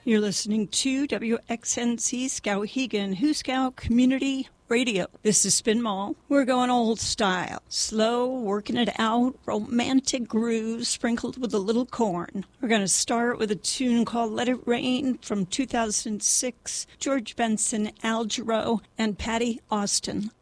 You're listening to WXNC Skowhegan, Huskow Community Radio. This is Spin Mall. We're going old style. Slow, working it out, romantic grooves sprinkled with a little corn. We're going to start with a tune called Let It Rain from 2006. George Benson, Al Jarreau, and Patty Austin